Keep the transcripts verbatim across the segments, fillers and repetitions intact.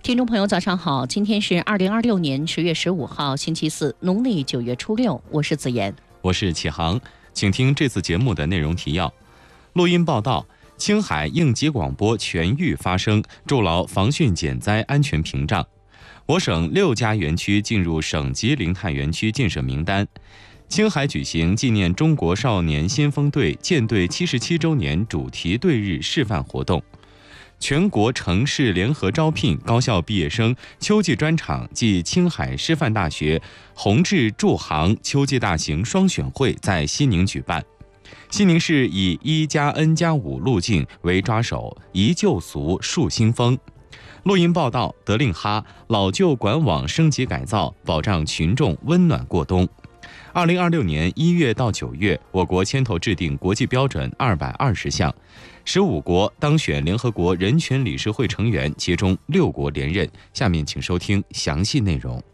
听众朋友，早上好！今天是二零二六年十月十五号，星期四，农历九月初六。我是子妍， 我是启航，请听这次节目的内容提要。录音报道：青海应急广播全域发声，筑牢防汛减灾安全屏障。我省六家园区进入省级零碳园区建设名单。青海举行纪念中国少年先锋队建队七十七周年主题队日示范活动。全国城市联合招聘高校毕业生秋季专场暨青海师范大学宏志驻杭秋季大型双选会在西宁举办。西宁市以一加 N 加五路径为抓手，宜旧俗树新风。录音报道：德令哈老旧管网升级改造，保障群众温暖过冬。二零二六年一月到九月，我国牵头制定国际标准二百二十项，十五国当选联合国人权理事会成员，其中六国连任。下面请收听详细内容。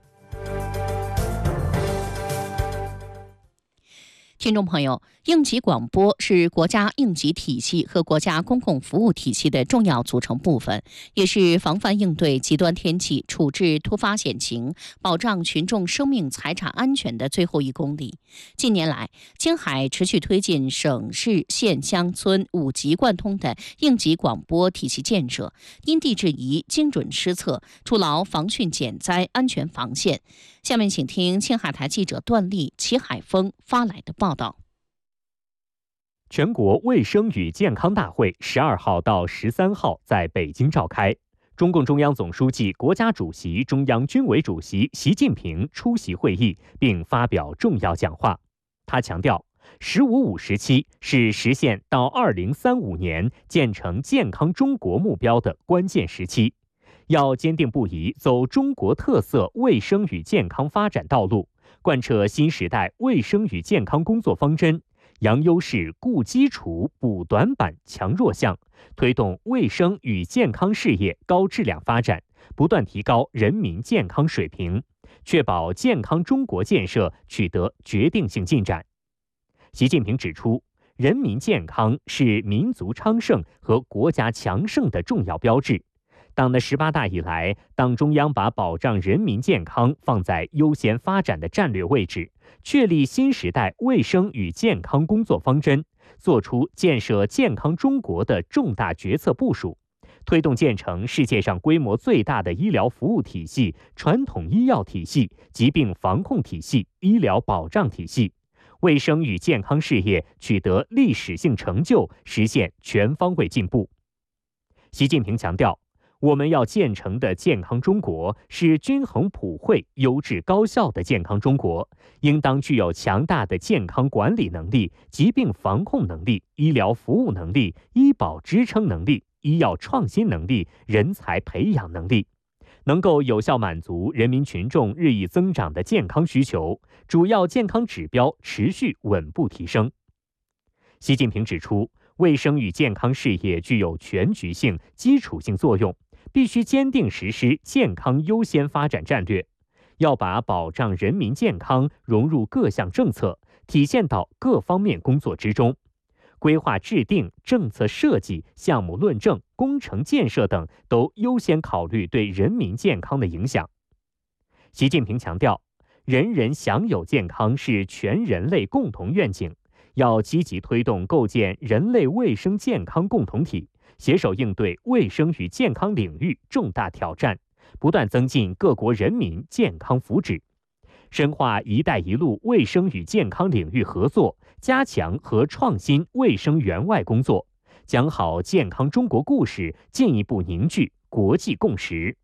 听众朋友，应急广播是国家应急体系和国家公共服务体系的重要组成部分，也是防范应对极端天气、处置突发险情、保障群众生命财产安全的最后一公里。近年来，青海持续推进省市县乡村五级贯通的应急广播体系建设，因地制宜、精准施策，筑牢防汛减灾安全防线。下面请听青海台记者段丽、齐海峰发来的报道。 全国卫生与健康大会十二号到十三号在北京召开，中共中央总书记、国家主席、中央军委主席习近平出席会议并发表重要讲话。他强调，十五五时期是实现到二零三五年建成健康中国目标的关键时期，要坚定不移走中国特色卫生与健康发展道路，贯彻新时代卫生与健康工作方针，扬优势、固基础、补短板、强弱项，推动卫生与健康事业高质量发展，不断提高人民健康水平，确保健康中国建设取得决定性进展。习近平指出，人民健康是民族昌盛和国家强盛的重要标志。党的十八大以来，党中央把保障人民健康放在优先发展的战略位置，确立新时代卫生与健康工作方针，作出建设健康中国的重大决策部署，推动建成世界上规模最大的医疗服务体系、传统医药体系、疾病防控体系、医疗保障体系，卫生与健康事业取得历史性成就，实现全方位进步。习近平强调，我们要建成的健康中国是均衡普惠、优质高效的健康中国，应当具有强大的健康管理能力、疾病防控能力、医疗服务能力、医保支撑能力、医药创新能力、人才培养能力，能够有效满足人民群众日益增长的健康需求，主要健康指标持续稳步提升。习近平指出，卫生与健康事业具有全局性、基础性作用，必须坚定实施健康优先发展战略，要把保障人民健康融入各项政策，体现到各方面工作之中。规划制定、政策设计、项目论证、工程建设等都优先考虑对人民健康的影响。习近平强调，人人享有健康是全人类共同愿景，要积极推动构建人类卫生健康共同体，携手应对卫生与健康领域重大挑战，不断增进各国人民健康福祉，深化“一带一路”卫生与健康领域合作，加强和创新卫生援外工作，讲好健康中国故事，进一步凝聚国际共识。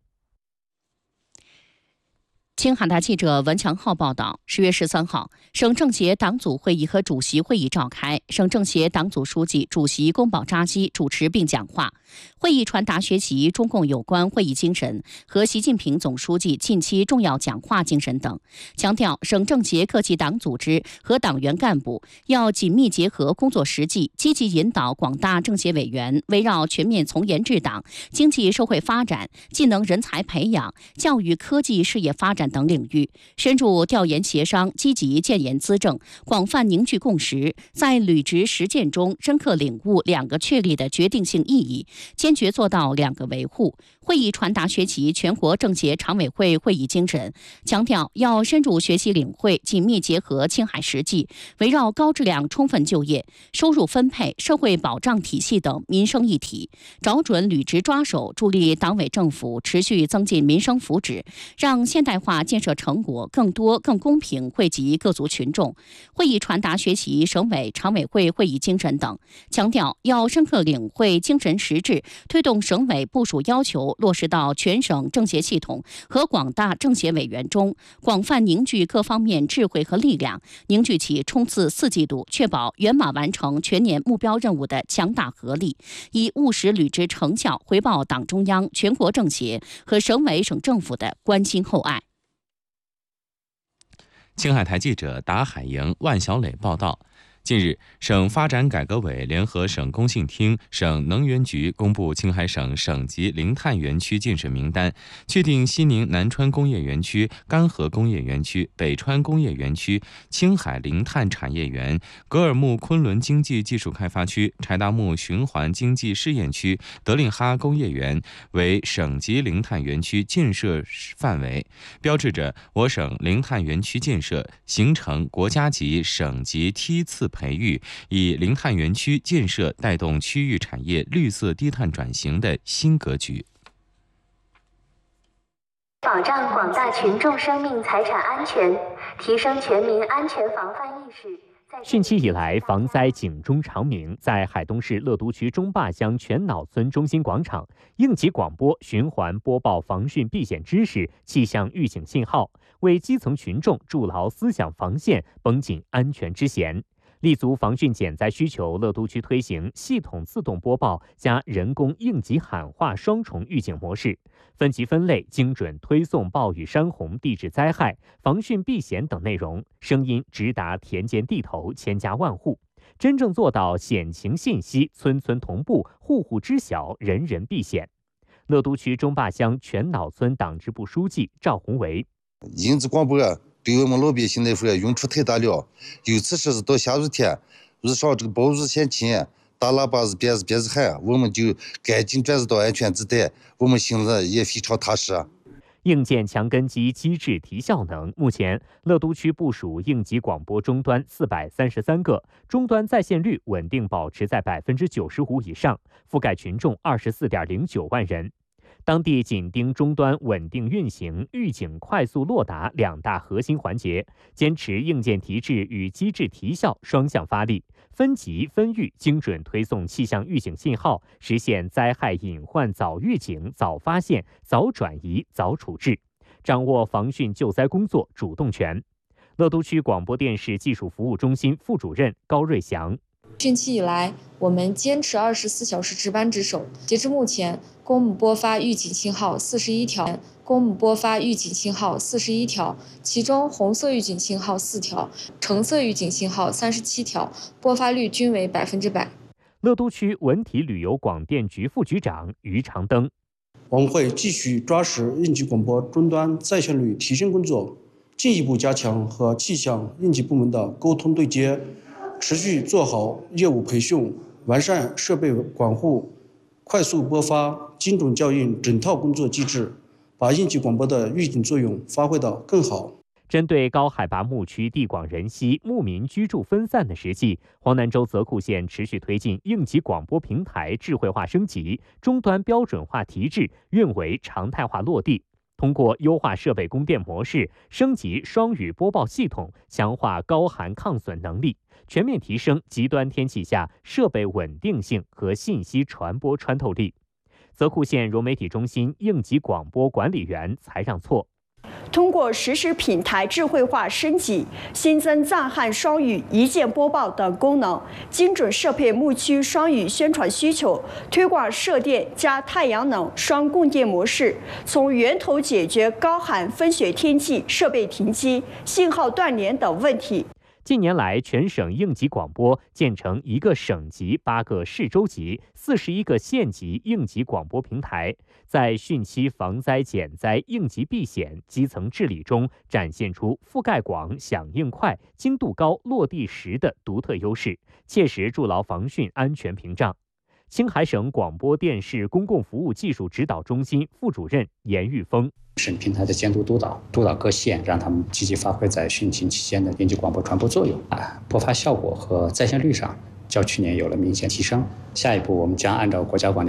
青海台记者文强浩报道，十月十三号，省政协党组会议和主席会议召开，省政协党组书记、主席宫保扎基主持并讲话。会议传达学习中共有关会议精神和习近平总书记近期重要讲话精神等，强调省政协各级党组织和党员干部要紧密结合工作实际，积极引导广大政协委员围绕全面从严治党、经济社会发展、技能人才培养、教育科技事业发展等领域，深入调研协商，积极建言资政，广泛凝聚共识，在履职实践中深刻领悟两个确立的决定性意义，坚决做到两个维护， 会议传达学习全国政协常委会会议精神，强调要深入学习领会，紧密结合青海实际，围绕高质量充分就业、收入分配、社会保障体系等民生议题，找准履职抓手，助力党委政府持续增进民生福祉，让现代化建设成果更多、更公平惠及各族群众。会议传达学习省委常委会会议精神等，强调要深刻领会精神实质，推动省委部署要求落实到全省政协系统和广大政协委员中，广泛凝聚各方面智慧和力量，凝聚起冲刺四季度、确保圆满完成全年目标任务的强大合力，以务实履职成效回报党中央、全国政协和省委省政府的关心厚爱。 青海台记者达海营、万小磊报道。近日，省发展改革委联合省工信厅、省能源局公布青海省省级零碳园区建设名单，确定西宁南川工业园区、干河工业园区、北川工业园区、青海零碳产业园、格尔木昆仑经济技术开发区、柴达木循环经济试验区、德令哈工业园为省级零碳园区建设范围，标志着我省零碳园区建设形成国家级、省级梯次培育，以零碳园区建设带动区域产业绿色低碳转型的新格局。 保障广大群众生命财产安全，提升全民安全防范意识。 汛期以来，防灾警钟长鸣。在海东市乐都区中坝乡全脑村中心广场，应急广播循环播报防汛避险知识、气象预警信号，为基层群众筑牢思想防线、绷紧安全之弦。立足防汛减灾需求，乐都区推行系统自动播报加人工应急喊话双重预警模式，分级分类，精准推送暴雨山洪、地质灾害、防汛避险等内容，声音直达田间地头、千家万户，真正做到险情信息村村同步、户户知晓、人人避险。乐都区中坝乡全脑村党支部书记赵宏维： 应急广播对我们老百姓来说用处太大了，尤其是到下雨天，遇上这个暴雨险情，大喇叭是别是别是喊，我们就赶紧转移到安全地带，我们心里也非常踏实。 硬件强根基，机制提效能。目前，乐都区部署应急广播终端四百三十三个，终端在线率稳定保持在百分之九十五以上，覆盖群众二十四点零九万人。当地紧盯终端稳定运行、预警快速落达两大核心环节，坚持硬件提质与机制提效双向发力，分级分域精准推送气象预警信号，实现灾害隐患早预警、早发现、早转移、早处置，掌握防汛救灾工作主动权。乐都区广播电视技术服务中心副主任高瑞祥： 汛期以来，我们坚持二十四小时值班值守。截至目前，公募播发预警信号四十一条，公募播发预警信号四十一条，其中红色预警信号四条，橙色预警信号三十七条，播发率均为百分之百。 乐都区文体旅游广电局副局长于长登： 我们会继续抓实应急广播终端在线率提升工作，进一步加强和气象应急部门的沟通对接，持续做好业务培训，完善设备管护、快速播发、精准校应整套工作机制，把应急广播的预警作用发挥得更好。 针对高海拔牧区地广人稀、牧民居住分散的实际，黄南州泽库县持续推进应急广播平台智慧化升级、终端标准化提质、运维常态化落地。通过优化设备供电模式、升级双语播报系统，强化高寒抗损能力，全面提升极端天气下设备稳定性和信息传播穿透力。泽库县融媒体中心应急广播管理员才让错。 通过实施平台智慧化升级，新增藏汉双语一键播报等功能，精准适配牧区双语宣传需求，推广射电加太阳能双供电模式，从源头解决高寒风雪天气设备停机、信号断连等问题。 近年来，全省应急广播建成一个省级、八个市州级、四十一个县级应急广播平台，在汛期防灾减灾、应急避险、基层治理中展现出覆盖广、响应快、精度高、落地实的独特优势，切实筑牢防汛安全屏障。 青海省广播电视公共服务技术指导中心副主任严玉峰。 省平台的监督督导，督导各县，让他们积极发挥在汛情期间的应急广播传播作用啊，播发效果和在线率上较去年有了明显提升。下一步，我们将按照国家广电